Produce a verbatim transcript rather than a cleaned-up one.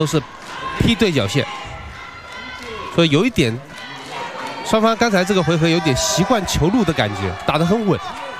都是踢对角线，所以有一点，双方刚才这个回合有点习惯球路的感觉，打得很稳。